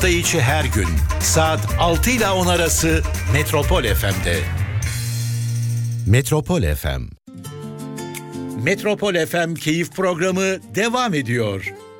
Hafta içi her gün saat 6 ile 10 arası Metropol FM'de. Metropol FM. Metropol FM keyif programı devam ediyor.